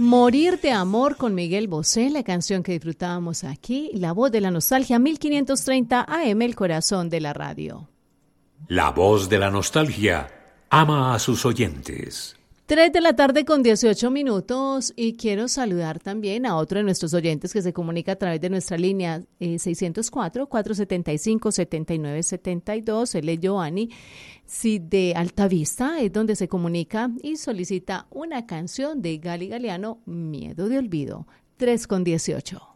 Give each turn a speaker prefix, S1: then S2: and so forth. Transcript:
S1: Morir de amor con Miguel Bosé, la canción que disfrutábamos aquí, la voz de la nostalgia, 1530 AM, el corazón de la radio.
S2: La voz de la nostalgia ama a sus oyentes.
S1: 3 de la tarde con 18 minutos y quiero saludar también a otro de nuestros oyentes que se comunica a través de nuestra línea 604-475-7972. Él es Giovanni, sí, de Altavista, es donde se comunica y solicita una canción de Gali Galeano, Miedo de Olvido. 3 con 18.